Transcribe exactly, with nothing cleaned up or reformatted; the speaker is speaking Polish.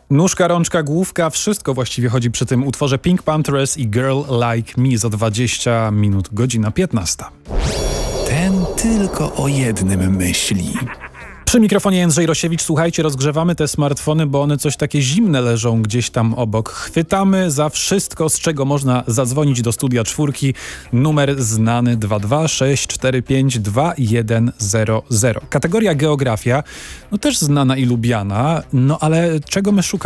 Nóżka, rączka, główka, wszystko właściwie chodzi przy tym utworze Pink Panthers i Girl Like Me za dwadzieścia minut, godzina piętnasta. Ten tylko o jednym myśli. Przy mikrofonie Jędrzej Rosiewicz. Słuchajcie, rozgrzewamy te smartfony, bo one coś takie zimne leżą gdzieś tam obok. Chwytamy za wszystko, z czego można zadzwonić do studia czwórki. Numer znany dwa dwa sześć cztery pięć dwa jeden zero zero. Kategoria geografia, no też znana i lubiana, no ale czego my szukamy?